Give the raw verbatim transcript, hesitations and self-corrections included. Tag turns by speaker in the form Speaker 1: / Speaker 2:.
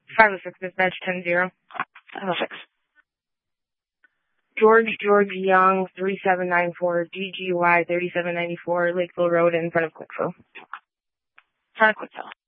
Speaker 1: five oh six, dispatch ten zero.
Speaker 2: five oh six.
Speaker 1: George George Young, three seven nine four, G G Y thirty-seven ninety-four, Lakeville Road in front of Quickville.
Speaker 2: In front of Quickville.